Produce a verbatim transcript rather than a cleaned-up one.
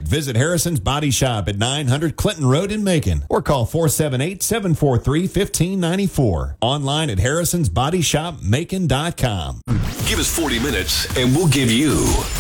Visit Harrison's Body Shop at nine hundred Clinton Road in Macon or call four seven eight, seven four three, one five nine four. Online at harrisons body shop macon dot com. Give us forty minutes and we'll give you